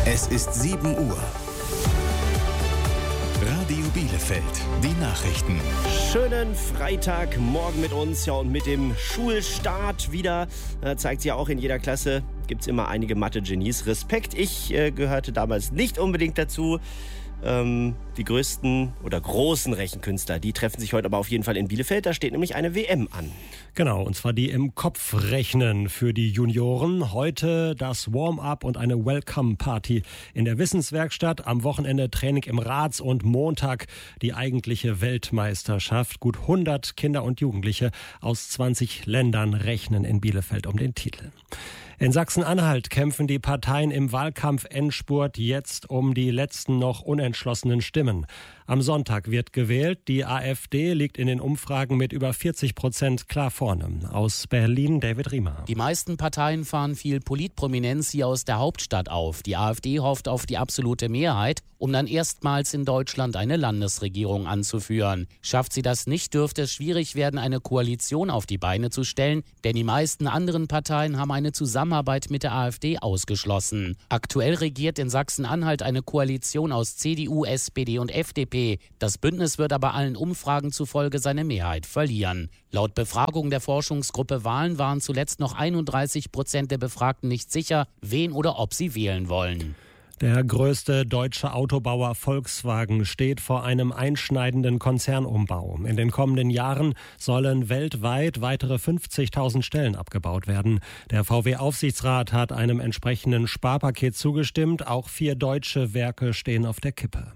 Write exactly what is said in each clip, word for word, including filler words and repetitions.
Es ist sieben Uhr. Radio Bielefeld, die Nachrichten. Schönen Freitagmorgen mit uns, ja, und mit dem Schulstart wieder, äh, zeigt sich ja auch in jeder Klasse, gibt es immer einige Mathe-Genies. Respekt, ich äh, gehörte damals nicht unbedingt dazu. Ähm, die größten oder großen Rechenkünstler, die treffen sich heute aber auf jeden Fall in Bielefeld. Da steht nämlich eine W M an. Genau, und zwar die im Kopfrechnen für die Junioren. Heute das Warm-up und eine Welcome-Party in der Wissenswerkstatt. Am Wochenende Training im Rats und Montag die eigentliche Weltmeisterschaft. Gut hundert Kinder und Jugendliche aus zwanzig Ländern rechnen in Bielefeld um den Titel. In Sachsen-Anhalt kämpfen die Parteien im Wahlkampf-Endspurt jetzt um die letzten noch unentschlossenen Stimmen. Am Sonntag wird gewählt. Die AfD liegt in den Umfragen mit über vierzig Prozent klar vorne. Aus Berlin David Riemer. Die meisten Parteien fahren viel Politprominenz hier aus der Hauptstadt auf. Die AfD hofft auf die absolute Mehrheit, um dann erstmals in Deutschland eine Landesregierung anzuführen. Schafft sie das nicht, dürfte es schwierig werden, eine Koalition auf die Beine zu stellen, denn die meisten anderen Parteien haben eine Zusammenarbeit mit der AfD ausgeschlossen. Aktuell regiert in Sachsen-Anhalt eine Koalition aus C D U, S P D und F D P. Das Bündnis wird aber allen Umfragen zufolge seine Mehrheit verlieren. Laut Befragung der Forschungsgruppe Wahlen waren zuletzt noch einunddreißig Prozent der Befragten nicht sicher, wen oder ob sie wählen wollen. Der größte deutsche Autobauer Volkswagen steht vor einem einschneidenden Konzernumbau. In den kommenden Jahren sollen weltweit weitere fünfzigtausend Stellen abgebaut werden. Der V W-Aufsichtsrat hat einem entsprechenden Sparpaket zugestimmt. Auch vier deutsche Werke stehen auf der Kippe.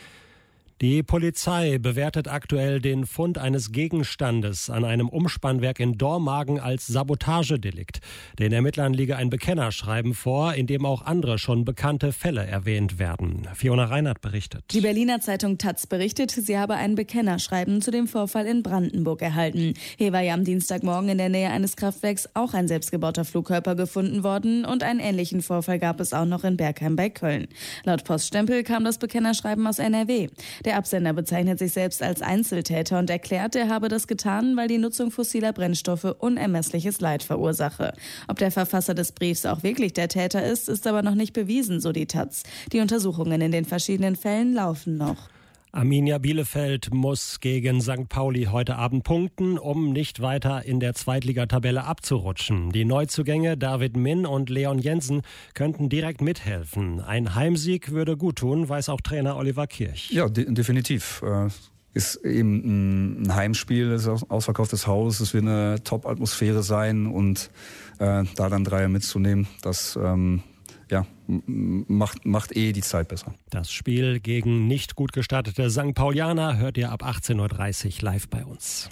Die Polizei bewertet aktuell den Fund eines Gegenstandes an einem Umspannwerk in Dormagen als Sabotagedelikt. Den Ermittlern liege ein Bekennerschreiben vor, in dem auch andere schon bekannte Fälle erwähnt werden. Fiona Reinhardt berichtet. Die Berliner Zeitung Taz berichtet, sie habe ein Bekennerschreiben zu dem Vorfall in Brandenburg erhalten. Hier war ja am Dienstagmorgen in der Nähe eines Kraftwerks auch ein selbstgebauter Flugkörper gefunden worden und einen ähnlichen Vorfall gab es auch noch in Bergheim bei Köln. Laut Poststempel kam das Bekennerschreiben aus N R W. Der Absender bezeichnet sich selbst als Einzeltäter und erklärt, er habe das getan, weil die Nutzung fossiler Brennstoffe unermessliches Leid verursache. Ob der Verfasser des Briefs auch wirklich der Täter ist, ist aber noch nicht bewiesen, so die Taz. Die Untersuchungen in den verschiedenen Fällen laufen noch. Arminia Bielefeld muss gegen Sankt Pauli heute Abend punkten, um nicht weiter in der Zweitligatabelle abzurutschen. Die Neuzugänge David Min und Leon Jensen könnten direkt mithelfen. Ein Heimsieg würde guttun, weiß auch Trainer Oliver Kirch. Ja, de- definitiv. Äh, ist eben ein Heimspiel, ist ein ausverkauftes Haus, es wird eine Top-Atmosphäre sein und äh, da dann Dreier mitzunehmen, das ähm, ja, macht, macht eh die Zeit besser. Das Spiel gegen nicht gut gestartete Sankt Paulianer hört ihr ab achtzehn Uhr dreißig live bei uns.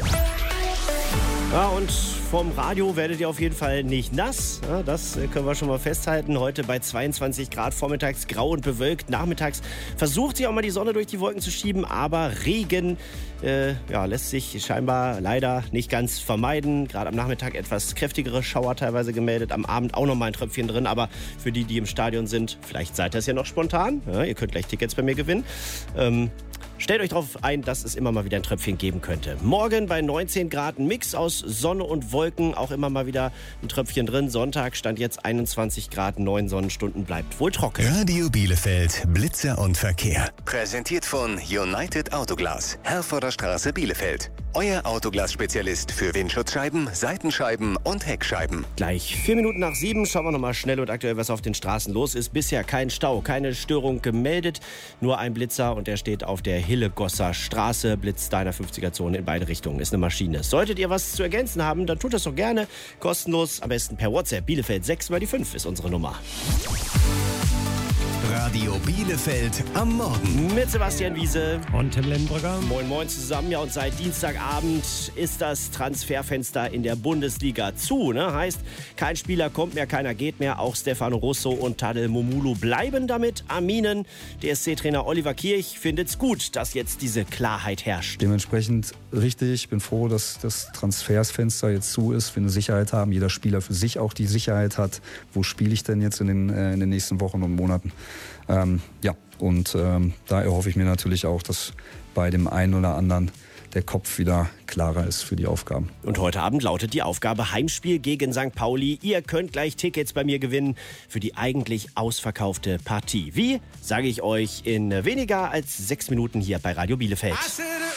Ja, und vom Radio werdet ihr auf jeden Fall nicht nass. Ja, das können wir schon mal festhalten. Heute bei zweiundzwanzig Grad, vormittags grau und bewölkt. Nachmittags versucht sich auch mal die Sonne durch die Wolken zu schieben, aber Regen äh, ja, lässt sich scheinbar leider nicht ganz vermeiden. Gerade am Nachmittag etwas kräftigere Schauer teilweise gemeldet. Am Abend auch noch mal ein Tröpfchen drin. Aber für die, die im Stadion sind, vielleicht seid ihr es ja noch spontan. Ja, ihr könnt gleich Tickets bei mir gewinnen. Ähm, Stellt euch darauf ein, dass es immer mal wieder ein Tröpfchen geben könnte. Morgen bei neunzehn Grad ein Mix aus Sonne und Wolken, auch immer mal wieder ein Tröpfchen drin. Sonntag stand jetzt einundzwanzig Grad, neun Sonnenstunden, bleibt wohl trocken. Radio Bielefeld, Blitzer und Verkehr. Präsentiert von United Autoglas, Herforder Straße, Bielefeld. Euer Autoglas-Spezialist für Windschutzscheiben, Seitenscheiben und Heckscheiben. Gleich vier Minuten nach sieben schauen wir nochmal schnell und aktuell, was auf den Straßen los ist. Bisher kein Stau, keine Störung gemeldet. Nur ein Blitzer und der steht auf der Hillegosser Straße. Blitz da in der fünfziger-Zone in beide Richtungen. Ist eine Maschine. Solltet ihr was zu ergänzen haben, dann tut das doch gerne. Kostenlos, am besten per WhatsApp. Bielefeld sechs über die fünf ist unsere Nummer. Radio Bielefeld am Morgen. Mit Sebastian Wiese und Tim Lembrügger. Moin Moin zusammen. Ja, und seit Dienstagabend ist das Transferfenster in der Bundesliga zu. Ne? Heißt, kein Spieler kommt mehr, keiner geht mehr. Auch Stefano Russo und Tadej Momulu bleiben damit. Arminen, D S C-Trainer Oliver Kirch, findet es gut, dass jetzt diese Klarheit herrscht. Dementsprechend richtig. Ich bin froh, dass das Transferfenster jetzt zu ist. Wir eine Sicherheit haben. Jeder Spieler für sich auch die Sicherheit hat. Wo spiele ich denn jetzt in den, äh, in den nächsten Wochen und Monaten? Ähm, ja, und ähm, da erhoffe ich mir natürlich auch, dass bei dem einen oder anderen der Kopf wieder klarer ist für die Aufgaben. Und heute Abend lautet die Aufgabe Heimspiel gegen Sankt Pauli. Ihr könnt gleich Tickets bei mir gewinnen für die eigentlich ausverkaufte Partie. Wie, sage ich euch in weniger als sechs Minuten hier bei Radio Bielefeld.